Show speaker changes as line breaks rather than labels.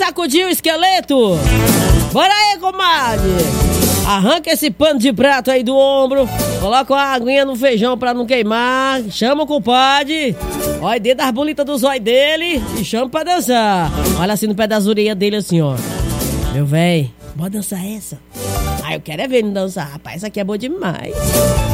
sacudir o esqueleto. Bora aí, comadre. Arranca esse pano de prato aí do ombro. Coloca uma aguinha no feijão pra não queimar. Chama o compadre. Olha dentro das bolitas do zóio dele e chama pra dançar. Olha assim no pé das orelhas dele assim, ó. Meu véi, bora dançar essa? Ah, eu quero é ver ele dançar. Rapaz, isso aqui é bom demais.